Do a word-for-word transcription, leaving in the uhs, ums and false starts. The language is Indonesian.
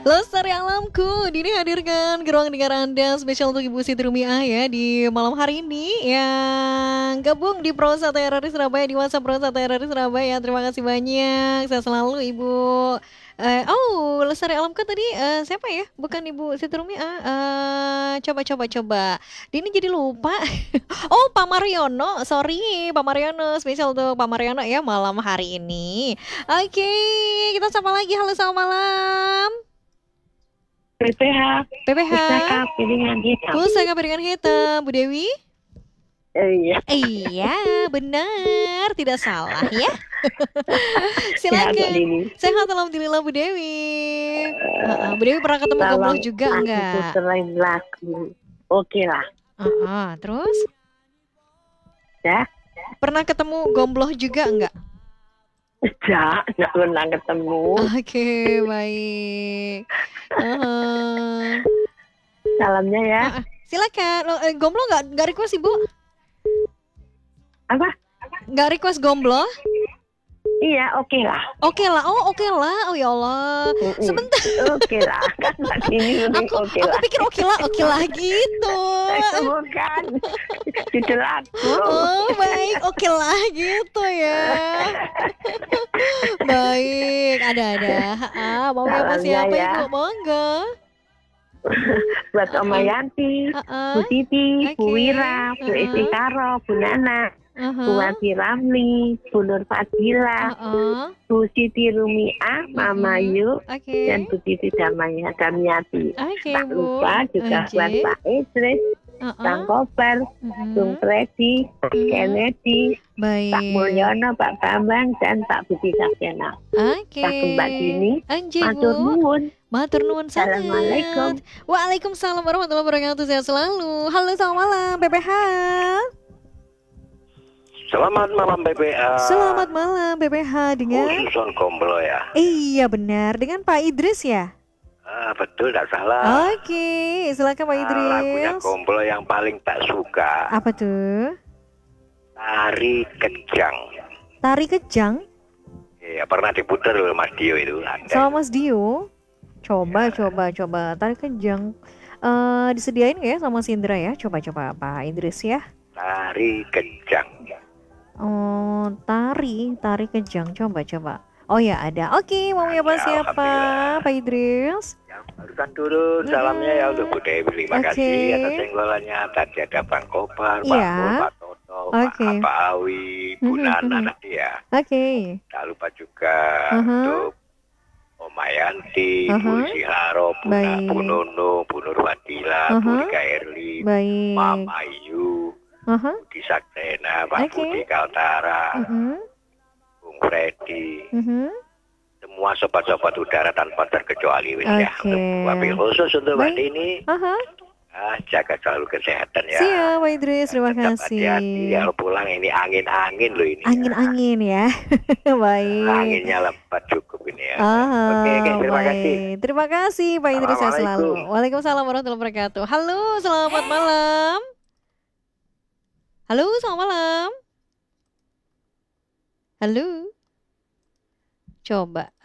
Lestari Alamku, Dini hadirkan ke ruang dengar Anda spesial untuk Ibu Siti Rumiah ya di malam hari ini yang gabung di Prosa T R R I Surabaya di WhatsApp Prosa T R R I Surabaya. Terima kasih banyak. Saya selalu Ibu. Eh, oh, Lestari Alamku tadi eh, siapa ya? Bukan Ibu Siti Rumiah. Eh, coba coba coba. Dini jadi lupa. Oh, Pak Mariono. Sorry, Pak Mariono spesial untuk Pak Mariono ya malam hari ini. Oke, kita sapa lagi. Halo, selamat malam. P P H, P P H, Pustaka Piringan Hitam. Pusaka Piringan Hitam, Bu Dewi? Eh, Iya. Iya, benar, tidak salah ya. Sehat, Mbak Silakan. Dini. Sehat alhamdulillah Bu Dewi. Heeh, Bu Dewi pernah ketemu gombloh Tolong juga aku enggak? puterin lagu. Oke lah. Heeh, terus Ya. pernah ketemu gombloh juga enggak? Ya, nggak pernah ketemu. Oke, baik. Heeh. Salamnya ya. Heeh, silakan. Loh, eh, gombloh enggak enggak request Ibu? Apa? Enggak request gombloh? Iya, oke lah. Oke lah, oh oke lah, oh ya Allah. Mm-mm. Sebentar, Oke lah. Kan Mbak Dini mending aku oke aku lah. pikir oke lah, oke lah gitu. Itu bukan. Judul lagu. Oh baik, oke lah gitu ya. Baik, ada-ada. Ah, mau apa Salamnya siapa ya. Ibu? Monggo. Buat Oma Heeh. Yanti, Heeh. Bu Siti, Oke. Bu Wira, Bu Heeh. Esti Karo, Bu Nana, Bu Heeh. Wati Ramli, Bu Nur Fadila, Heeh. Bu Siti Rumiah, Mama Mm-mm. Yu, Oke. dan Bu Siti Damaya Damiati. Oke, Tak Bu. lupa juga Oke. buat Pak Idris, Bang Heeh. Koper, Bung Mm-mm. Freddy, Mm-mm. Kennedy, Pak Baik. Mulyono, Pak Bambang, dan Pak Budi Sakyana. Oke. Pak Mbak Dini, Anjay, matur Bu. nuwun. Matur nuwun Assalamualaikum. sangat. Waalaikumsalam warahmatullahi wabarakatuh. Sehat selalu. Halo, selamat malam P P H. Selamat malam B P A. Selamat malam P P H dengan Khususon Gomblo ya. Iya benar, dengan Pak Idris ya. Ah, betul, tidak salah. Oke, silakan Pak Ah, lagunya Idris. Gomblo yang paling tak suka, Apa tuh? Tari Kejang. Tari Kejang Ya, pernah diputar oleh Mas Dio itu. Ada. sama Mas Dio. Coba, coba, coba. Tari Kejang. Eh disediain nggak ya sama si Indra ya? Coba, coba Pak Idris ya. Tari Kejang. Oh, tari, tari Kejang. Coba, coba. Oh ya ada. Oke, mau apa Ada, siapa? alhamdulillah. Pak Idris. Yang barusan turun salamnya ya untuk Bu Dewi. Terima Oke. kasih atas senggolannya. Tadi ada Bang Kobar, Pak Iya. Mul, Pak Toto, Oke. Pak Pak Awi, Bu Mhm, Nana mhm. tadi ya. Oke. Tak lupa juga Mhm. untuk Oma Yanti, Bu Mhm. Siharo, Bu, Na, Baik. Bu Nono, Bu Nur Fadila, Bu Mhm. Rika Erli, Baik. Mama Ayu, Aha. Budi Saksena, Pak Oke. Budi Kaltara, Mhm. Bung Freddy, Mhm. semua sobat-sobat udara tanpa terkecuali wis ya. Oke. Untuk wabil khusus untuk Mbak Baik. Dini, Aha. ah, jaga selalu kesehatan ya. Siap, Pak Idris. Terima Tetap hati-hati kasih. kalau pulang ini angin-angin loh ini. Angin-angin ya. Baik. Anginnya lebat cukup ini ya. Aha, Oke, oke, terima baik. kasih. Terima kasih Pak Idris sehat selalu. Assalamualaikum. Waalaikumsalam warahmatullahi wabarakatuh. Halo, selamat malam. Halo, selamat malam. Halo. Coba